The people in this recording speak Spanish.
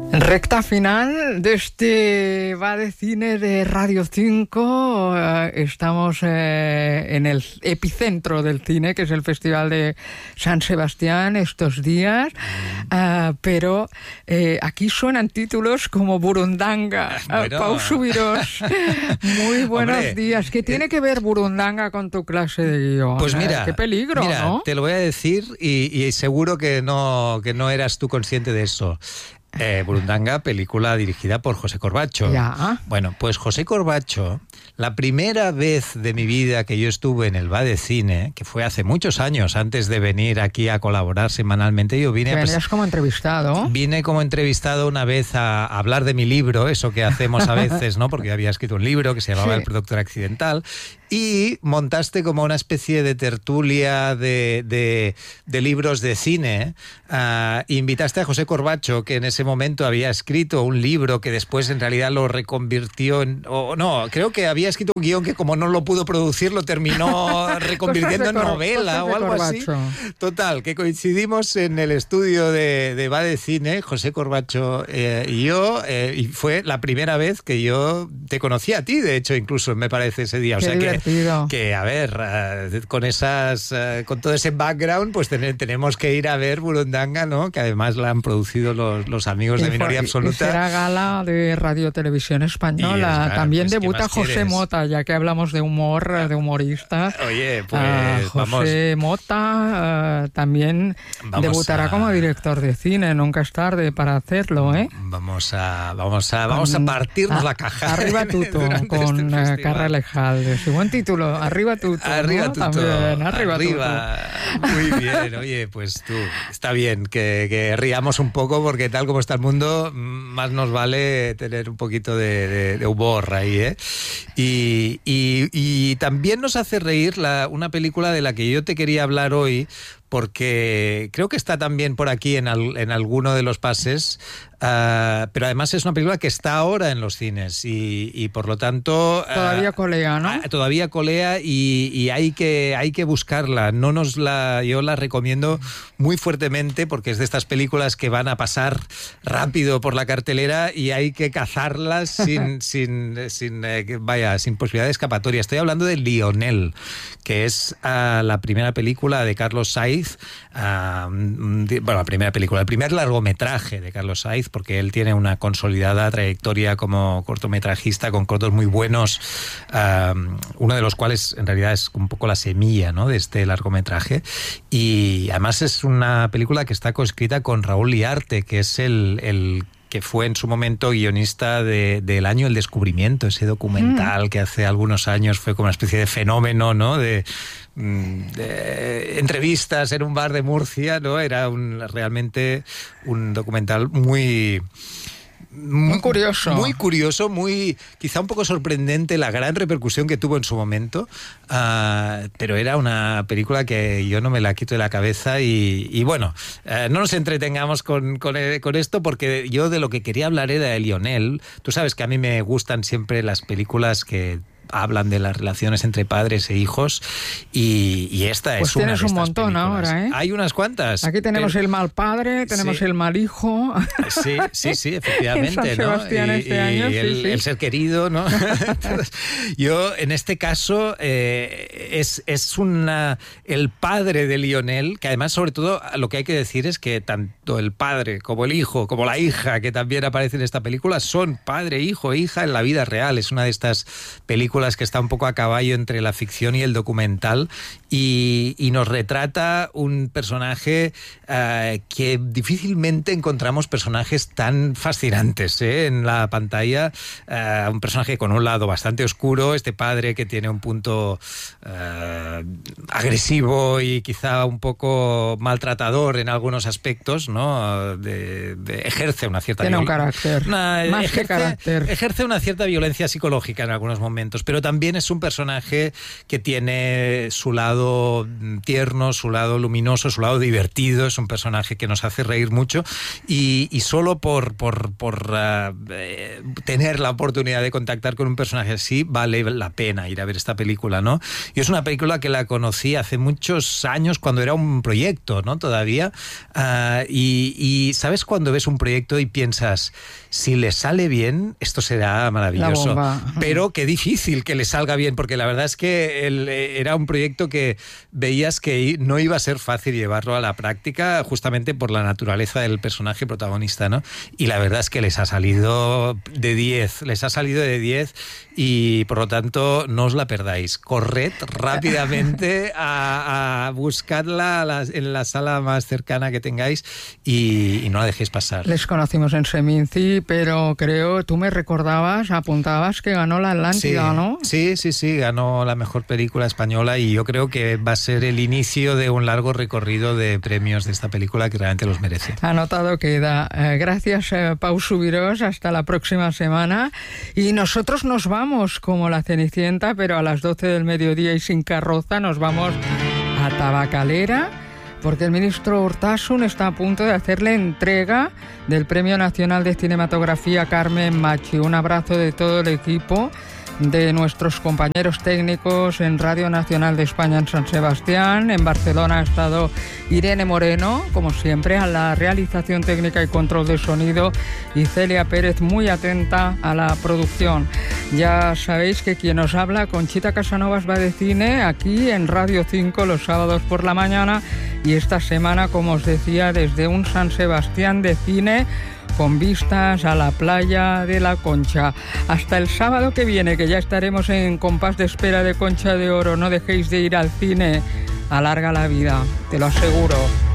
Recta final de este Va de Cine de Radio 5. Estamos en el epicentro del cine, que es el Festival de San Sebastián estos días. Pero aquí suenan títulos como Burundanga, bueno. Pau Subirós. Muy buenos Hombre, días. ¿Qué tiene que ver Burundanga con tu clase de guión? Pues mira, qué peligro, mira, ¿no? te lo voy a decir y seguro que no eras tú consciente de eso. Burundanga, película dirigida por José Corbacho. Ya. Bueno, pues José Corbacho, la primera vez de mi vida que yo estuve en el Va de Cine, que fue hace muchos años, antes de venir aquí a colaborar semanalmente, yo vine... Venías como entrevistado. Vine como entrevistado una vez a hablar de mi libro, eso que hacemos a veces, ¿no? Porque había escrito un libro que se llamaba Sí. El productor accidental, y montaste como una especie de tertulia de libros de cine. Invitaste a José Corbacho, que en ese momento había escrito un libro que después en realidad lo reconvirtió en... creo que había escrito un guión que como no lo pudo producir, lo terminó reconvirtiendo en novela o algo así. Total, que coincidimos en el estudio de Va de Cine, José Corbacho y yo, y fue la primera vez que yo te conocí a ti, de hecho, incluso me parece ese día. O sea que a ver, con todo ese background, pues tenemos que ir a ver Burundanga, ¿no? Que además la han producido los amigos de Minoría Absoluta. Y será gala de Radio Televisión Española. Claro, También pues, debuta José quieres? Mota, ya que hablamos de humor, de humoristas. Oye, pues José Mota también debutará como director de cine. Nunca es tarde para hacerlo, ¿eh? Vamos a partirnos la caja. Arriba Tuto, con Carra Lejalde. Sí, buen título. Arriba Tuto. Arriba ¿no? Tuto. También, arriba Tuto. Muy bien. Oye, pues tú, está bien que riamos un poco, porque tal como está el mundo, más nos vale tener un poquito de humor ahí, ¿eh? Y también nos hace reír una película de la que yo te quería hablar hoy, porque creo que está también por aquí en alguno de los pases, pero además es una película que está ahora en los cines y por lo tanto... Todavía colea, ¿no? Todavía colea y hay que buscarla. Yo la recomiendo muy fuertemente, porque es de estas películas que van a pasar rápido por la cartelera y hay que cazarlas sin posibilidad de escapatoria. Estoy hablando de Lionel, que es la primera película de Carlos Sainz. La primera película, el primer largometraje de Carlos Sainz, porque él tiene una consolidada trayectoria como cortometrajista con cortos muy buenos, uno de los cuales en realidad es un poco la semilla, ¿no?, de este largometraje. Y además es una película que está coescrita con Raúl Liarte, que es el que fue en su momento guionista del año El Descubrimiento, ese documental que hace algunos años fue como una especie de fenómeno, ¿no?, de entrevistas en un bar de Murcia, ¿no? Era realmente un documental muy curioso, quizá un poco sorprendente la gran repercusión que tuvo en su momento, pero era una película que yo no me la quito de la cabeza y bueno, no nos entretengamos con esto, porque yo de lo que quería hablar era de Lionel. Tú sabes que a mí me gustan siempre las películas que hablan de las relaciones entre padres e hijos y esta pues es una de estas películas. Tienes un montón ahora, ¿eh? Hay unas cuantas. Aquí tenemos el mal padre, tenemos el mal hijo. Sí, efectivamente, en San Sebastián, ¿no? este año, el ser querido, ¿no? Entonces, yo, en este caso, es el padre de Lionel, que además, sobre todo, lo que hay que decir es que tanto el padre como el hijo, como la hija, que también aparece en esta película, son padre, hijo e hija en la vida real. Es una de estas películas que está un poco a caballo entre la ficción y el documental y nos retrata un personaje que difícilmente encontramos personajes tan fascinantes, ¿eh?, en la pantalla. Un personaje con un lado bastante oscuro, este padre que tiene un punto agresivo y quizá un poco maltratador en algunos aspectos, ¿no? Ejerce una cierta violencia. Tiene un carácter. Más que carácter. Ejerce una cierta violencia psicológica en algunos momentos. pero también es un personaje que tiene su lado tierno, su lado luminoso, su lado divertido. Es un personaje que nos hace reír mucho y solo por tener la oportunidad de contactar con un personaje así vale la pena ir a ver esta película, ¿no? Y es una película que la conocí hace muchos años cuando era un proyecto, ¿no? Todavía. Y ¿sabes cuando ves un proyecto y piensas, si le sale bien, esto será maravilloso? Pero qué difícil que le salga bien, porque la verdad es que era un proyecto que veías que no iba a ser fácil llevarlo a la práctica, justamente por la naturaleza del personaje protagonista, ¿no? Y la verdad es que les ha salido de 10, y por lo tanto no os la perdáis. Corred rápidamente a buscarla en la sala más cercana que tengáis y no la dejéis pasar. Les conocimos en Seminci, pero creo, tú me recordabas, apuntabas que ganó la Atlántida, ¿no? Sí, ganó la mejor película española y yo creo que va a ser el inicio de un largo recorrido de premios de esta película que realmente los merece. Anotado queda. Gracias, Pau Subirós. Hasta la próxima semana. Y nosotros nos vamos como la Cenicienta, pero a las 12 del mediodía y sin carroza nos vamos a Tabacalera, porque el ministro Urtasun está a punto de hacerle entrega del Premio Nacional de Cinematografía Carmen Machi. Un abrazo de todo el equipo, de nuestros compañeros técnicos en Radio Nacional de España en San Sebastián. En Barcelona ha estado Irene Moreno, como siempre, a la realización técnica y control de sonido, y Celia Pérez, muy atenta a la producción. Ya sabéis que quien os habla, Conchita Casanovas, va de cine aquí en Radio 5 los sábados por la mañana, y esta semana, como os decía, desde un San Sebastián de cine con vistas a la playa de la Concha. Hasta el sábado que viene, que ya estaremos en compás de espera de Concha de Oro. No dejéis de ir al cine. Alarga la vida, te lo aseguro.